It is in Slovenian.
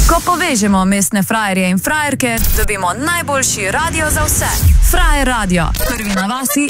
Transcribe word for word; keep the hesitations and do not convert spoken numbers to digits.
Ko povežemo mestne frajerje in frajerke, dobimo najboljši radio za vse. Frajer radio, prvi na vasi